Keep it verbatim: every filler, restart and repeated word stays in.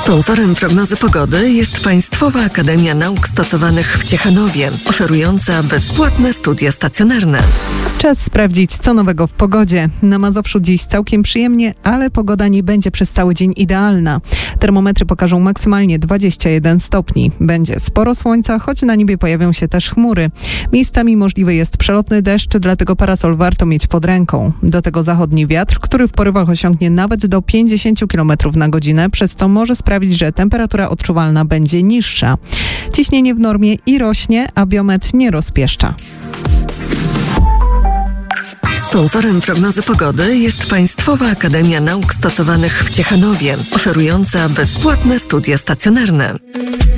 Sponsorem prognozy pogody jest Państwowa Akademia Nauk Stosowanych w Ciechanowie, oferująca bezpłatne studia stacjonarne. Czas sprawdzić, co nowego w pogodzie. Na Mazowszu dziś całkiem przyjemnie, ale pogoda nie będzie przez cały dzień idealna. Termometry pokażą maksymalnie dwadzieścia jeden stopni. Będzie sporo słońca, choć na niebie pojawią się też chmury. Miejscami możliwy jest przelotny deszcz, dlatego parasol warto mieć pod ręką. Do tego zachodni wiatr, który w porywach osiągnie nawet do pięćdziesiąt kilometrów na godzinę, przez co może sprawić, że temperatura odczuwalna będzie niższa. Ciśnienie w normie i rośnie, a biometr nie rozpieszcza. Sponsorem prognozy pogody jest Państwowa Akademia Nauk Stosowanych w Ciechanowie, oferująca bezpłatne studia stacjonarne.